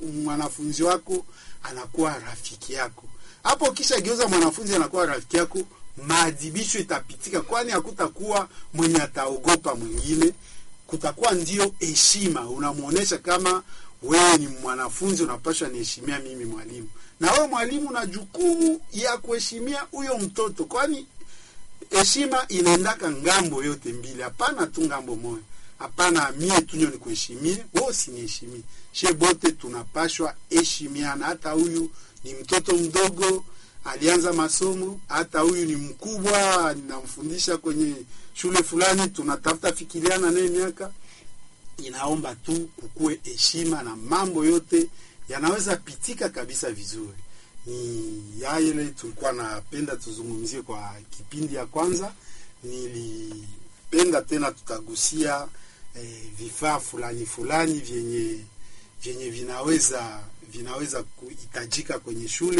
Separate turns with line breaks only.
mwanafunzi wako anakuwa rafiki yako. Hapo kisha geuza mwanafunzi anakuwa rafiki yako, maadhibisho itapitika, kwani hakutakuwa mwenye ataogopa mwingine. Kutakuwa ndio heshima, unamuonesha kama wewe ni mwanafunzi, unapaswa niheshimia mimi mwalimu, na wewe mwalimu una jukumu ya kuheshimia huyo mtoto, kwani heshima inaendaka ngambo yote mbili, hapana tu ngambo moja. Hapana mie tunyo ni kuheshimie, wewe usiniheshimie. Bote tunapashwa heshimiana. Hata huyu ni mtoto mdogo alianza masomo, hata huyu ni mkubwa ninamfundisha kwenye shule fulani, tunatafuta fikiriana naye miaka. Inaomba tu kukue heshima na mambo yote yanaweza pitika kabisa vizuri. Ni yale tulikuwa napenda tuzungumzie kwa kipindi ya kwanza. Nilipenda tena tutagusia vifaa fulani vyenye vinaweza kuhitajika kwenye shule.